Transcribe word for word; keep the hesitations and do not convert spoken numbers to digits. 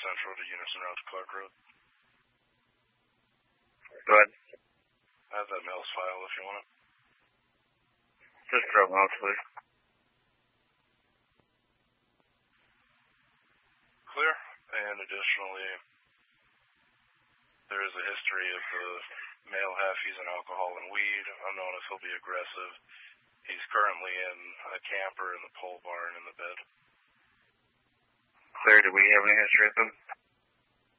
Central to Unison Route to Clark Road. Go ahead. I have that mail's file if you want it. Just drop them off, please. Clear. And additionally, there is a history of the male half using alcohol and weed. Unknown if he'll be aggressive. He's currently in a camper in the pole barn in the bed. Clear. Do we have any history of him?